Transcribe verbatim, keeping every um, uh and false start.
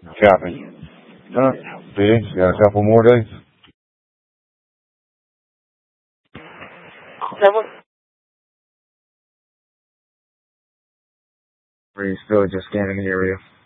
Copy. Uh, B, you got a couple more days? Seven. Or are you still just scanning the area?